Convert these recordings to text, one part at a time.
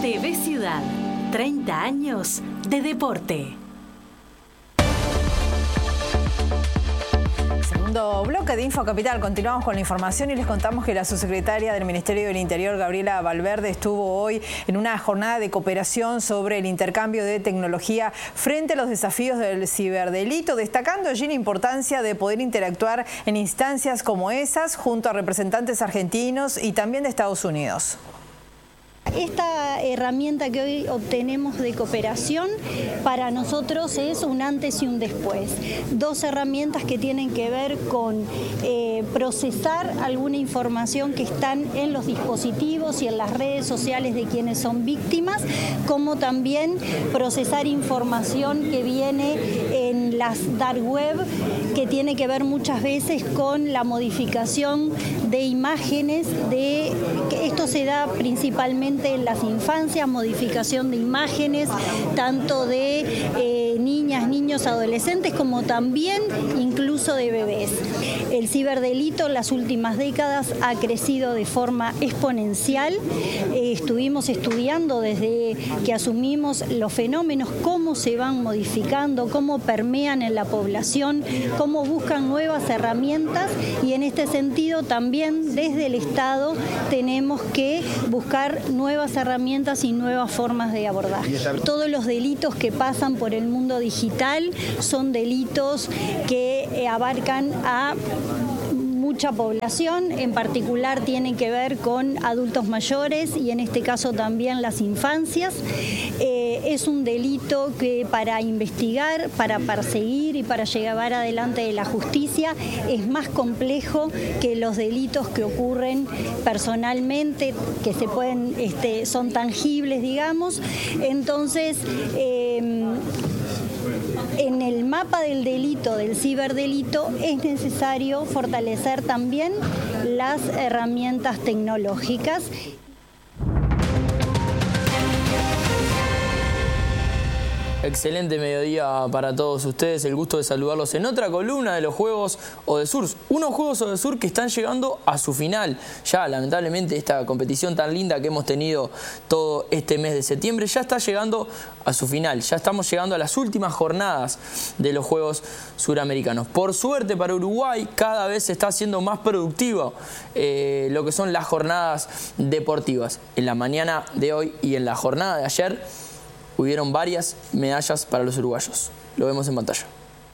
TV Ciudad, 30 años de deporte. Segundo bloque de Info Capital. Continuamos con la información y les contamos que la subsecretaria del Ministerio del Interior, Gabriela Valverde, estuvo hoy en una jornada de cooperación sobre el intercambio de tecnología frente a los desafíos del ciberdelito, destacando allí la importancia de poder interactuar en instancias como esas junto a representantes argentinos y también de Estados Unidos. Esta herramienta que hoy obtenemos de cooperación para nosotros es un antes y un después. Dos herramientas que tienen que ver con procesar alguna información que están en los dispositivos y en las redes sociales de quienes son víctimas, como también procesar información que viene en las dark web, que tiene que ver muchas veces con la modificación de imágenes. Esto se da principalmente en las infancias, modificación de imágenes, tanto de niñas, niños, adolescentes, como también incluso de bebés. El ciberdelito en las últimas décadas ha crecido de forma exponencial. Estuvimos estudiando desde que asumimos los fenómenos, cómo se van modificando, cómo permean en la población, cómo buscan nuevas herramientas, y en este sentido también desde el Estado tenemos que buscar nuevas herramientas y nuevas formas de abordaje. Todos los delitos que pasan por el mundo digital son delitos que abarcan a mucha población, en particular tienen que ver con adultos mayores y en este caso también las infancias. Es un delito que para investigar, para perseguir y para llevar adelante de la justicia es más complejo que los delitos que ocurren personalmente, que se pueden, son tangibles, digamos. Entonces, en el mapa del delito, del ciberdelito, es necesario fortalecer también las herramientas tecnológicas. Excelente mediodía para todos ustedes, el gusto de saludarlos en otra columna de los Juegos Odesur. Unos Juegos Odesur que están llegando a su final. Ya lamentablemente esta competición tan linda que hemos tenido todo este mes de septiembre ya está llegando a su final. Ya estamos llegando a las últimas jornadas de los Juegos Suramericanos. Por suerte para Uruguay cada vez se está haciendo más productivo lo que son las jornadas deportivas. En la mañana de hoy y en la jornada de ayer hubieron varias medallas para los uruguayos. Lo vemos en pantalla.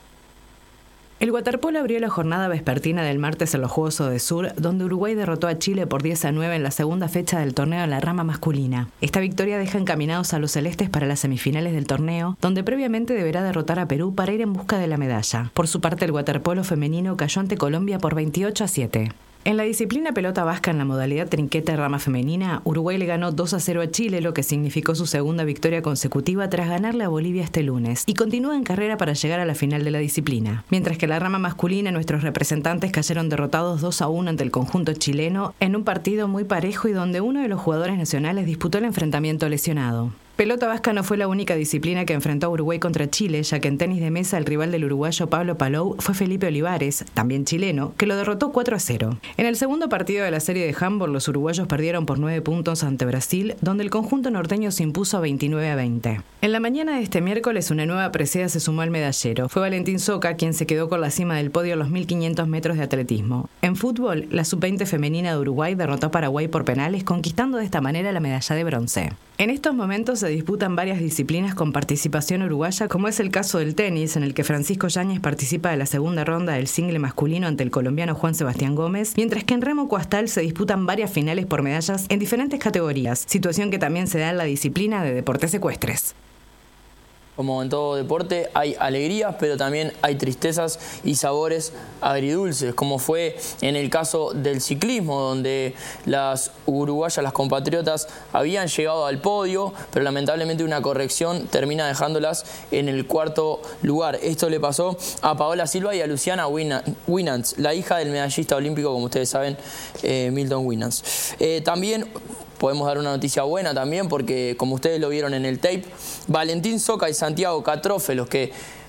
El waterpolo abrió la jornada vespertina del martes en los Juegos Odesur, donde Uruguay derrotó a Chile por 10-9 en la segunda fecha del torneo en la rama masculina. Esta victoria deja encaminados a los celestes para las semifinales del torneo, donde previamente deberá derrotar a Perú para ir en busca de la medalla. Por su parte, el waterpolo femenino cayó ante Colombia por 28-7. En la disciplina pelota vasca en la modalidad trinqueta rama femenina, Uruguay le ganó 2-0 a Chile, lo que significó su segunda victoria consecutiva tras ganarle a Bolivia este lunes, y continúa en carrera para llegar a la final de la disciplina. Mientras que en la rama masculina, nuestros representantes cayeron derrotados 2-1 ante el conjunto chileno en un partido muy parejo y donde uno de los jugadores nacionales disputó el enfrentamiento lesionado. Pelota vasca no fue la única disciplina que enfrentó a Uruguay contra Chile, ya que en tenis de mesa el rival del uruguayo Pablo Palou fue Felipe Olivares, también chileno, que lo derrotó 4-0. En el segundo partido de la serie de handball, los uruguayos perdieron por 9 puntos ante Brasil, donde el conjunto norteño se impuso 29-20. En la mañana de este miércoles, una nueva presea se sumó al medallero. Fue Valentín Soca quien se quedó con la cima del podio en los 1500 metros de atletismo. En fútbol, la sub-20 femenina de Uruguay derrotó a Paraguay por penales, conquistando de esta manera la medalla de bronce. En estos momentos se disputan varias disciplinas con participación uruguaya, como es el caso del tenis, en el que Francisco Yáñez participa de la segunda ronda del single masculino ante el colombiano Juan Sebastián Gómez, mientras que en remo coastal se disputan varias finales por medallas en diferentes categorías, situación que también se da en la disciplina de deportes ecuestres. Como en todo deporte, hay alegrías, pero también hay tristezas y sabores agridulces, como fue en el caso del ciclismo, donde las uruguayas, las compatriotas, habían llegado al podio, pero lamentablemente una corrección termina dejándolas en el cuarto lugar. Esto le pasó a Paola Silva y a Luciana Winans, la hija del medallista olímpico, como ustedes saben, Milton Winans. También podemos dar una noticia buena también, porque como ustedes lo vieron en el tape, Valentín Soca y Santiago Catrofe, los que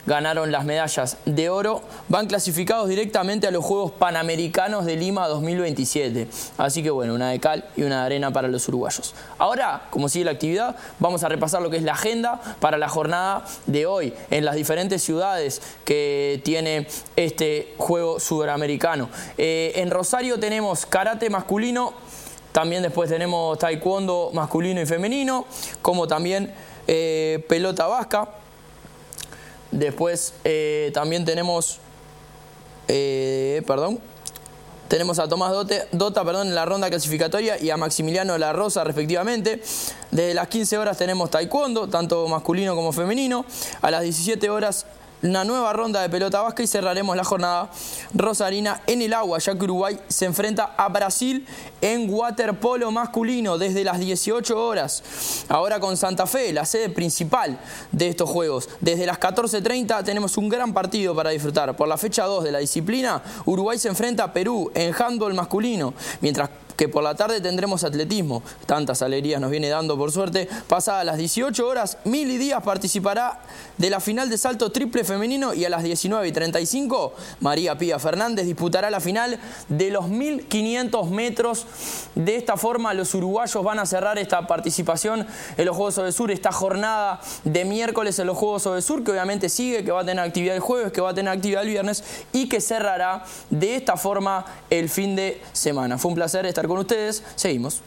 ganaron las medallas de oro van clasificados directamente a los Juegos Panamericanos de Lima 2027. Así que bueno, una de cal y una de arena para los uruguayos. Ahora, como sigue la actividad, vamos a repasar lo que es la agenda para la jornada de hoy en las diferentes ciudades que tiene este juego sudamericano. En Rosario tenemos karate masculino, también después tenemos taekwondo masculino y femenino, como también pelota vasca. Después también tenemos tenemos a Tomás Dota en la ronda clasificatoria y a Maximiliano La Rosa respectivamente. Desde las 15 horas tenemos taekwondo, tanto masculino como femenino. A las 17 horas una nueva ronda de pelota vasca y cerraremos la jornada rosarina en el agua, ya que Uruguay se enfrenta a Brasil en waterpolo masculino desde las 18 horas. Ahora con Santa Fe, la sede principal de estos juegos. Desde las 14:30 tenemos un gran partido para disfrutar. Por la fecha 2 de la disciplina, Uruguay se enfrenta a Perú en handball masculino, mientras que por la tarde tendremos atletismo. Tantas alegrías nos viene dando, por suerte. Pasadas las 18 horas, Mili Díaz participará de la final de salto triple femenino y a las 19:35, María Pía Fernández disputará la final de los 1500 metros. De esta forma, los uruguayos van a cerrar esta participación en los Juegos Odesur, esta jornada de miércoles en los Juegos Odesur, que obviamente sigue, que va a tener actividad el jueves, que va a tener actividad el viernes y que cerrará de esta forma el fin de semana. Fue un placer estar con ustedes. Seguimos.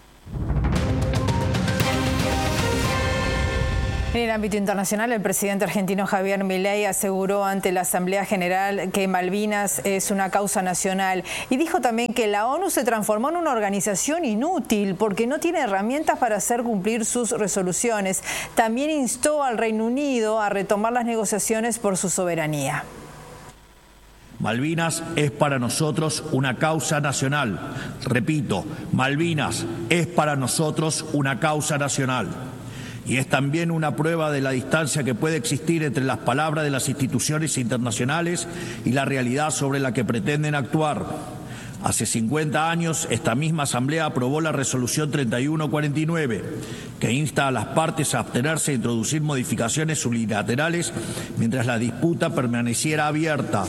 En el ámbito internacional, el presidente argentino Javier Milei aseguró ante la Asamblea General que Malvinas es una causa nacional y dijo también que la ONU se transformó en una organización inútil porque no tiene herramientas para hacer cumplir sus resoluciones. También instó al Reino Unido a retomar las negociaciones por su soberanía. Malvinas es para nosotros una causa nacional. Repito, Malvinas es para nosotros una causa nacional. Y es también una prueba de la distancia que puede existir entre las palabras de las instituciones internacionales y la realidad sobre la que pretenden actuar. Hace 50 años, esta misma Asamblea aprobó la Resolución 3149, que insta a las partes a abstenerse de introducir modificaciones unilaterales mientras la disputa permaneciera abierta.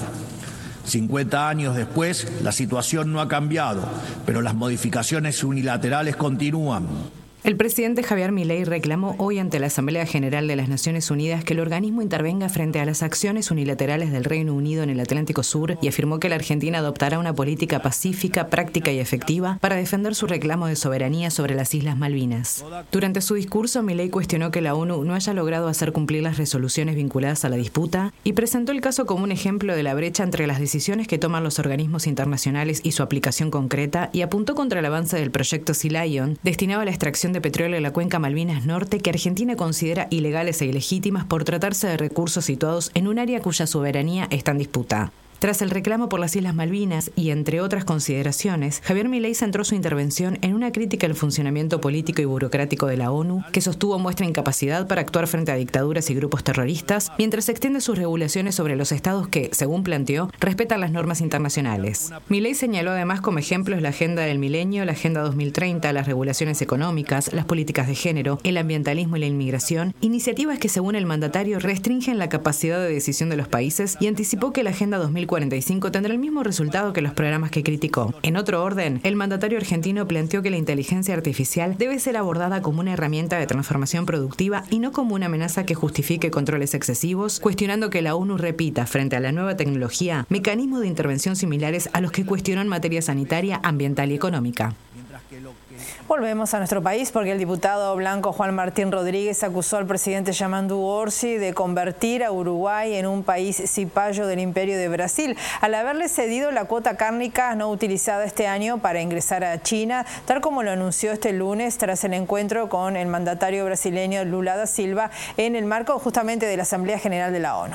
50 años después, la situación no ha cambiado, pero las modificaciones unilaterales continúan. El presidente Javier Milei reclamó hoy ante la Asamblea General de las Naciones Unidas que el organismo intervenga frente a las acciones unilaterales del Reino Unido en el Atlántico Sur y afirmó que la Argentina adoptará una política pacífica, práctica y efectiva para defender su reclamo de soberanía sobre las Islas Malvinas. Durante su discurso, Milei cuestionó que la ONU no haya logrado hacer cumplir las resoluciones vinculadas a la disputa y presentó el caso como un ejemplo de la brecha entre las decisiones que toman los organismos internacionales y su aplicación concreta y apuntó contra el avance del proyecto Sea Lion, destinado a la extracción de petróleo en la cuenca Malvinas Norte, que Argentina considera ilegales e ilegítimas por tratarse de recursos situados en un área cuya soberanía está en disputa. Tras el reclamo por las Islas Malvinas y entre otras consideraciones, Javier Milei centró su intervención en una crítica al funcionamiento político y burocrático de la ONU, que sostuvo muestra incapacidad para actuar frente a dictaduras y grupos terroristas, mientras extiende sus regulaciones sobre los estados que, según planteó, respetan las normas internacionales. Milei señaló además como ejemplos la Agenda del Milenio, la Agenda 2030, las regulaciones económicas, las políticas de género, el ambientalismo y la inmigración, iniciativas que, según el mandatario, restringen la capacidad de decisión de los países y anticipó que la Agenda 2045 tendrá el mismo resultado que los programas que criticó. En otro orden, el mandatario argentino planteó que la inteligencia artificial debe ser abordada como una herramienta de transformación productiva y no como una amenaza que justifique controles excesivos, cuestionando que la ONU repita, frente a la nueva tecnología, mecanismos de intervención similares a los que cuestionó en materia sanitaria, ambiental y económica. Volvemos a nuestro país porque el diputado blanco Juan Martín Rodríguez acusó al presidente Yamandu Orsi de convertir a Uruguay en un país cipayo del Imperio de Brasil, al haberle cedido la cuota cárnica no utilizada este año para ingresar a China, tal como lo anunció este lunes tras el encuentro con el mandatario brasileño Lula da Silva en el marco justamente de la Asamblea General de la ONU.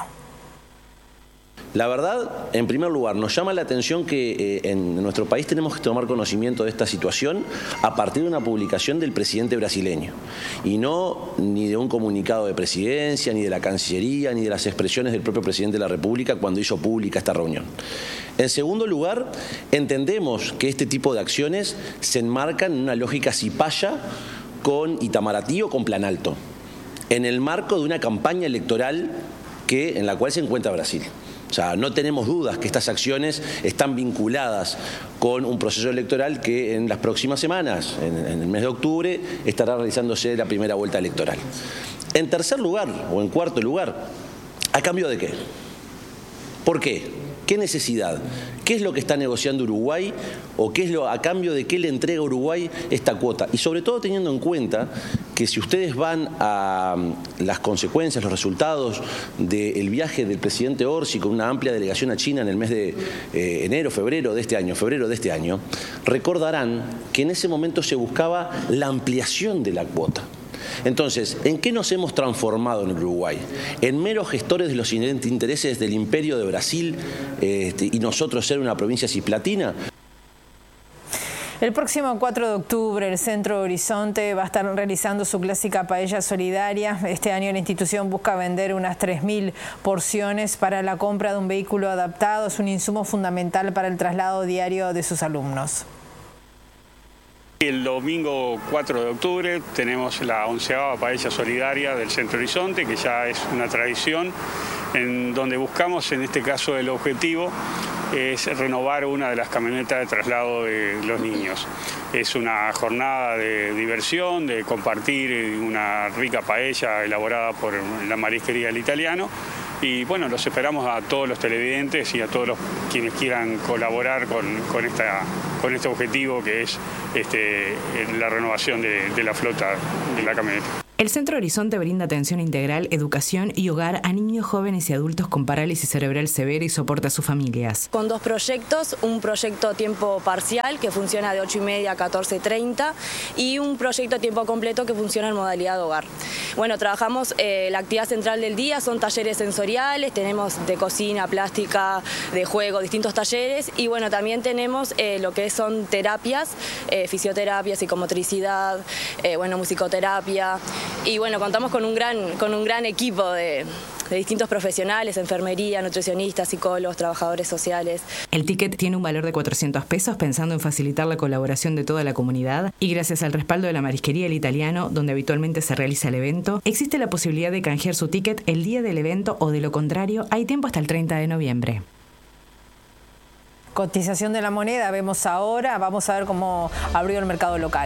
La verdad, en primer lugar, nos llama la atención que en nuestro país tenemos que tomar conocimiento de esta situación a partir de una publicación del presidente brasileño y no ni de un comunicado de presidencia, ni de la Cancillería, ni de las expresiones del propio presidente de la República cuando hizo pública esta reunión. En segundo lugar, entendemos que este tipo de acciones se enmarcan en una lógica cipaya con Itamaraty o con Plan Alto, en el marco de una campaña electoral en la cual se encuentra Brasil. O sea, no tenemos dudas que estas acciones están vinculadas con un proceso electoral que en las próximas semanas, en el mes de octubre, estará realizándose la primera vuelta electoral. En tercer lugar, o en cuarto lugar, ¿a cambio de qué? ¿Por qué? ¿Qué necesidad? ¿Qué es lo que está negociando Uruguay? ¿O qué es a cambio de qué le entrega Uruguay esta cuota? Y sobre todo teniendo en cuenta que si ustedes van a las consecuencias, los resultados del viaje del presidente Orsi con una amplia delegación a China en el mes de febrero de este año, recordarán que en ese momento se buscaba la ampliación de la cuota. Entonces, ¿en qué nos hemos transformado en Uruguay? ¿En meros gestores de los intereses del imperio de Brasil y nosotros ser una provincia cisplatina? El próximo 4 de octubre el Centro Horizonte va a estar realizando su clásica paella solidaria. Este año la institución busca vender unas 3.000 porciones para la compra de un vehículo adaptado. Es un insumo fundamental para el traslado diario de sus alumnos. El domingo 4 de octubre tenemos la 11ª paella solidaria del Centro Horizonte, que ya es una tradición, en donde buscamos, en este caso el objetivo es renovar una de las camionetas de traslado de los niños. Es una jornada de diversión, de compartir una rica paella elaborada por la marisquería del Italiano. Y bueno, los esperamos a todos los televidentes y a todos quienes quieran colaborar con este objetivo que es la renovación de la flota de la camioneta. El Centro Horizonte brinda atención integral, educación y hogar a niños, jóvenes y adultos con parálisis cerebral severa y soporta a sus familias. Con 2 proyectos, un proyecto a tiempo parcial que funciona de 8:30 a 14:30 y un proyecto a tiempo completo que funciona en modalidad de hogar. Bueno, trabajamos, la actividad central del día son talleres sensoriales, tenemos de cocina, plástica, de juego, distintos talleres y bueno, también tenemos lo que son terapias, fisioterapia, psicomotricidad, musicoterapia. Y bueno, contamos con un gran equipo de distintos profesionales, enfermería, nutricionistas, psicólogos, trabajadores sociales. El ticket tiene un valor de 400 pesos pensando en facilitar la colaboración de toda la comunidad y gracias al respaldo de la marisquería El Italiano, donde habitualmente se realiza el evento, existe la posibilidad de canjear su ticket el día del evento o de lo contrario, hay tiempo hasta el 30 de noviembre. Cotización de la moneda, vemos ahora, vamos a ver cómo abrió el mercado local.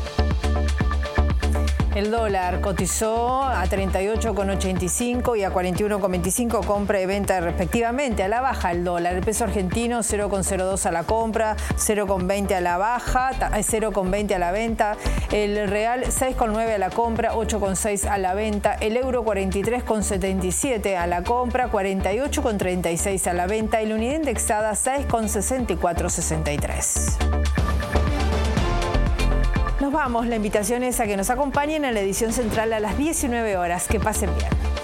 El dólar cotizó a 38,85 y a 41,25 compra y venta respectivamente. A la baja el dólar. El peso argentino 0,02 a la compra, 0,20 a la baja, 0,20 a la venta. El real 6,9 a la compra, 8,6 a la venta. El euro 43,77 a la compra, 48,36 a la venta. Y la unidad indexada 6,6463. Nos vamos, la invitación es a que nos acompañen en la edición central a las 19 horas. Que pasen bien.